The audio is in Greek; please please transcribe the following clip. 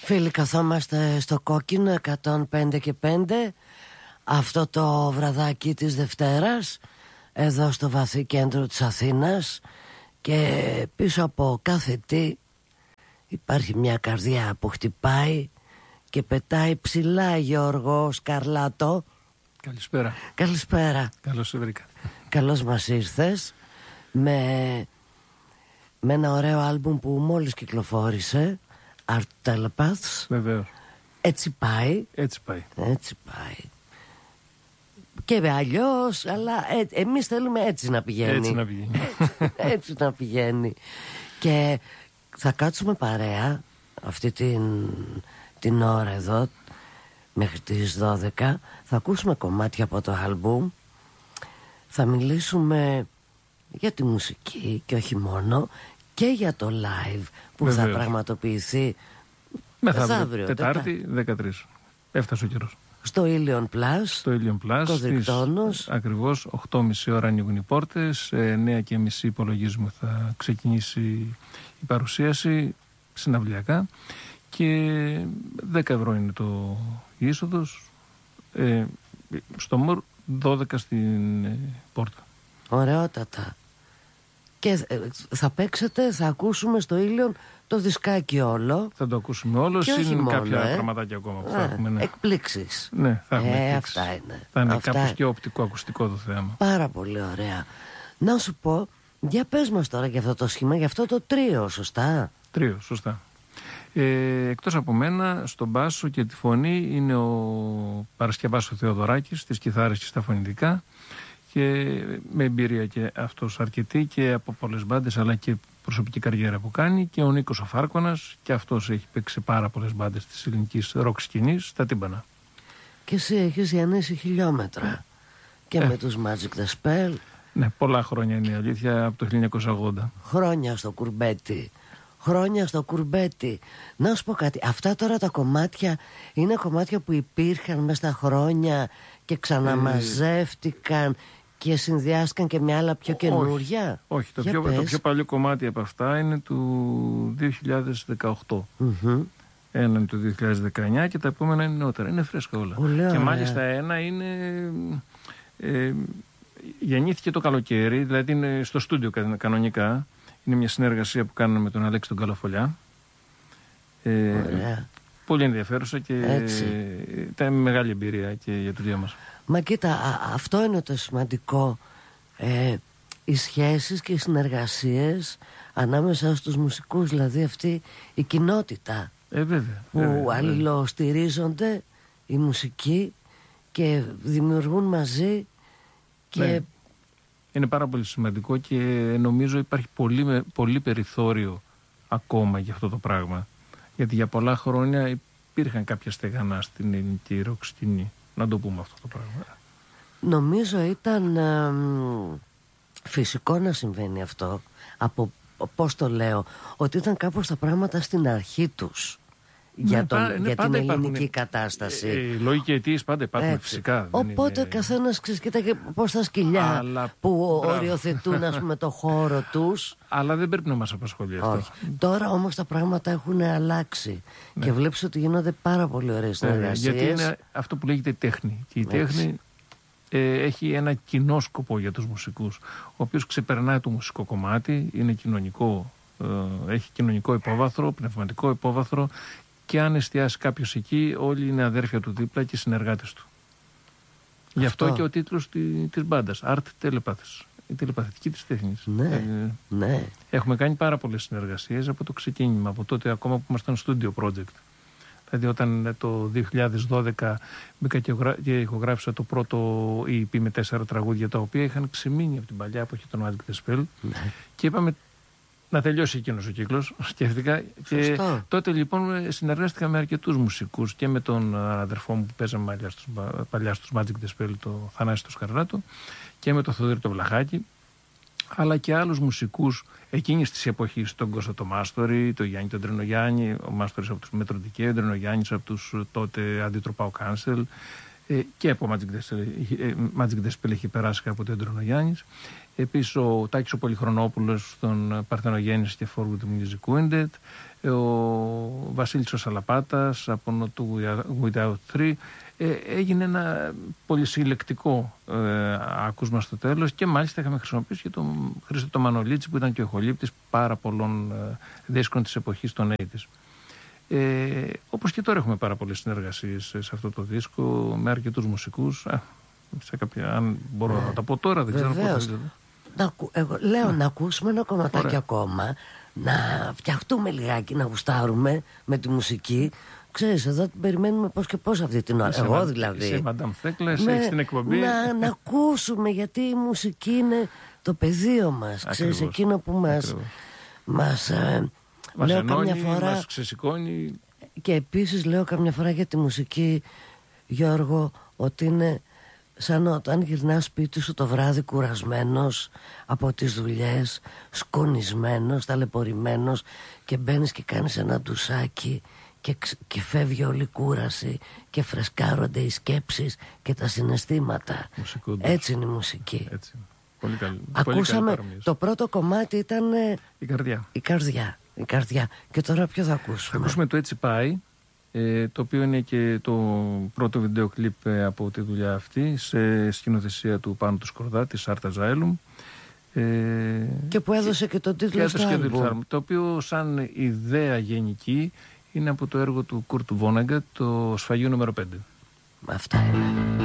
Φίλοι, καθόμαστε στο κόκκινο 105 και 5 αυτό το βραδάκι της Δευτέρας, εδώ στο βαθύ κέντρο της Αθήνας, και πίσω από κάθε τι υπάρχει μια καρδιά που χτυπάει και πετάει ψηλά. Γιώργο Σκαρλάτο, καλησπέρα. Καλησπέρα. Καλώς σε βρήκα. Καλώς μας ήρθες με ένα ωραίο άλμπουμ που μόλις κυκλοφόρησε, Art Telepaths. Βεβαίως. Έτσι πάει. Έτσι πάει. Έτσι πάει. Και αλλιώς, αλλά εμείς θέλουμε έτσι να πηγαίνει. Έτσι να πηγαίνει. Έτσι να πηγαίνει. Και θα κάτσουμε παρέα αυτή την ώρα εδώ μέχρι τις 12. Θα ακούσουμε κομμάτια από το άλμπουμ. Θα μιλήσουμε για τη μουσική και όχι μόνο, και για το live που Βεβαίως. θα πραγματοποιηθεί μεθαύριο, Τετάρτη 13. Έφτασε ο καιρός. Στο Ilion Plus. Στο Ilion Plus. Κωδικτώνος. Ακριβώς 8.30 ώρα ανοίγουν οι πόρτες. 9.30 υπολογίζουμε θα ξεκινήσει η παρουσίαση συναυλιακά. Και 10 ευρώ είναι η είσοδος. Στο ΜΟΡ 12 στην πόρτα. Ωραιότατα. Και θα παίξετε, θα ακούσουμε στο Ilion το δισκάκι όλο. Θα το ακούσουμε όλο. Είναι κάποια πραγματάκια ακόμα που θα έχουμε. Ναι. Εκπλήξεις. Ναι, θα έχουμε εκπλήξεις. Αυτά είναι. Θα είναι κάπως και οπτικό-ακουστικό το θέμα. Πάρα πολύ ωραία. Να σου πω, για πες μας τώρα για αυτό το σχήμα, για αυτό το τρίο, σωστά? Τρίο, σωστά. Εκτός από μένα, στον μπάσο και τη φωνή είναι ο Παρασκευάς ο Θεοδωράκης, στις κιθάρες και στα φωνητικά, και με εμπειρία και αυτός αρκετή και από πολλές μπάντες, αλλά και προσωπική καριέρα που κάνει, και ο Νίκος ο Φάρκωνας, και αυτός έχει παίξει πάρα πολλές μπάντες της ελληνικής ροκ σκηνής στα τύμπανα. Και εσύ έχεις διανύσει χιλιόμετρα και με τους Magic the Spell. Ναι, πολλά χρόνια είναι η αλήθεια, από το 1980. Χρόνια στο κουρμπέτι. Χρόνια στο κουρμπέτι. Να σου πω κάτι, αυτά τώρα τα κομμάτια είναι κομμάτια που υπήρχαν μέσα στα χρόνια και ξαναμαζεύτηκαν και συνδυάστηκαν και με άλλα πιο καινούρια? Όχι, το πιο παλιό κομμάτι από αυτά είναι του 2018. Ένα είναι του 2019 και τα επόμενα είναι νεότερα. Είναι φρέσκα όλα. Και μάλιστα ένα είναι... γεννήθηκε το καλοκαίρι, δηλαδή είναι στο στούντιο κανονικά. Είναι μια συνεργασία που κάνουμε με τον Αλέξη τον Καλαφολιά. Πολύ ενδιαφέρουσα και ήταν μεγάλη εμπειρία και για τους δύο μας. Μα κοίτα, αυτό είναι το σημαντικό. Οι σχέσεις και οι συνεργασίες ανάμεσα στους μουσικούς, δηλαδή αυτή η κοινότητα που αλληλοστηρίζονται οι μουσικοί και δημιουργούν μαζί και... Ναι. Είναι πάρα πολύ σημαντικό και νομίζω υπάρχει πολύ περιθώριο ακόμα για αυτό το πράγμα. Γιατί για πολλά χρόνια υπήρχαν κάποια στεγανά στην ελληνική ροκ σκηνή. Να το πούμε αυτό το πράγμα. Νομίζω ήταν φυσικό να συμβαίνει αυτό. Από πώς το λέω, ότι ήταν κάπως τα πράγματα στην αρχή τους. Για την ελληνική κατάσταση. Λόγοι και αιτίες πάντα υπάρχουν, φυσικά. Οπότε καθένας κοίταγε πώς τα σκυλιά που οριοθετούν, ας πούμε, το χώρο τους. Αλλά δεν πρέπει να μας απασχολεί αυτό. Τώρα όμως τα πράγματα έχουν αλλάξει. Και βλέπεις ότι γίνονται πάρα πολύ ωραίες συνεργασίες. Γιατί είναι αυτό που λέγεται τέχνη. Και η τέχνη έχει ένα κοινό σκοπό για τους μουσικούς, ο οποίος ξεπερνάει το μουσικό κομμάτι, είναι κοινωνικό, έχει κοινωνικό υπόβαθρο, πνευματικό υπόβαθρο. Και αν εστιάσει κάποιος εκεί, όλοι είναι αδέρφια του δίπλα και συνεργάτες του. Γι' αυτό και ο τίτλος της μπάντας, Art Telepaths, η τηλεπαθητική της τέχνης. Ναι. Έχουμε κάνει πάρα πολλές συνεργασίες από το ξεκίνημα, από τότε ακόμα που ήμασταν studio project. Δηλαδή όταν το 2012 μπήκα και ηχογράφησα το πρώτο EP με 4 τραγούδια, τα οποία είχαν ξεμείνει από την παλιά εποχή των Magic the Spell, και είπαμε να τελειώσει εκείνος ο κύκλος, σκέφτηκα. Και τότε λοιπόν συνεργάστηκα με αρκετούς μουσικούς, και με τον αδερφό μου που παίζαμε παλιά στους Magic the Spell, το Θανάση το Σκαρλάτο, και με τον Θοδωρή το Βλαχάκη, αλλά και άλλους μουσικούς εκείνης της εποχής, τον Κώστα το Μάστορη, τον Γιάννη τον Τρενογιάννη, ο Μάστορης από τους Μετροντικέ, ο Τρενογιάννης από τους τότε Αντιτροπάο Κάνσελ, και από Magic the Spell έχει περάσει κάποτε ο Τρενογιάννης. Επίσης ο Τάκης ο Πολυχρονόπουλος, τον Παρθενογέννης και Forward Music Wounded. ο Βασίλης ο Σαλαπάτας από το Without Three. Έγινε ένα πολυσυλλεκτικό άκουσμα στο τέλος και μάλιστα είχαμε χρησιμοποιήσει και τον Χρήστο το Μανολίτσι που ήταν και ο ηχολήπτης πάρα πολλών δίσκων της εποχής των 80's. Όπως και τώρα έχουμε πάρα πολλές συνεργασίες σε αυτό το δίσκο με αρκετούς μουσικούς. Αν μπορώ να τα πω τώρα, δεν ξέρω πώς. Εγώ λέω να ακούσουμε ένα κομματάκι ακόμα, να φτιαχτούμε λιγάκι, να γουστάρουμε με τη μουσική. Ξέρεις, εδώ την περιμένουμε πώς και πώς αυτή την ώρα. Εγώ δηλαδή. Είσαι Μαντάμ Θέκλα, έχεις την εκπομπή. Να ακούσουμε, γιατί η μουσική είναι το πεδίο μας. Ξέρεις, εκείνο που μας λέω ενώνει, καμιά φορά, μας ξεσηκώνει. Και επίσης λέω καμιά φορά για τη μουσική, Γιώργο, ότι είναι σαν όταν γυρνάς σπίτι σου το βράδυ κουρασμένος από τις δουλειές, σκονισμένος, ταλαιπωρημένος, και μπαίνεις και κάνεις ένα ντουσάκι και φεύγει όλη η κούραση και φρεσκάρονται οι σκέψεις και τα συναισθήματα. Έτσι είναι η μουσική. Έτσι. Πολύ καλή. Ακούσαμε, το πρώτο κομμάτι ήταν η καρδιά. Και τώρα ποιο θα ακούσουμε? Θα ακούσουμε το Έτσι Πάει, το οποίο είναι και το πρώτο βίντεο κλιπ από τη δουλειά αυτή, σε σκηνοθεσία του Πάνου του Σκορδά, της Άρτα Ζάελουμ. Και που έδωσε και τον τίτλο στο άλμπουμ. Το οποίο σαν ιδέα γενική είναι από το έργο του Κουρτ Βόνεγκατ, το Σφαγείο νούμερο 5. Αυτά είναι.